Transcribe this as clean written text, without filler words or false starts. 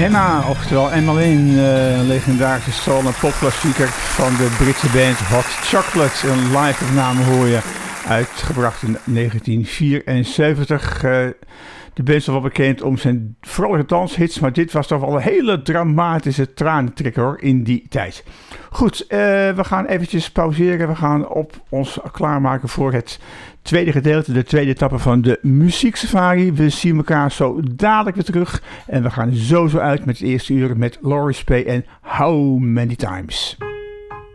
Emma, oftewel Emmeline, een legendarische soul- en popklassieker van de Britse band Hot Chocolate. Een live opname hoor je, uitgebracht in 1974. De band is wel bekend om zijn vrolijke danshits, maar dit was toch wel een hele dramatische tranentrekker hoor, in die tijd. Goed, we gaan eventjes pauzeren. We gaan ons klaarmaken voor het tweede gedeelte, de tweede etappe van de muzieksafari. We zien elkaar zo dadelijk weer terug. En we gaan zo uit met het eerste uur met Laurie Spey en How Many Times.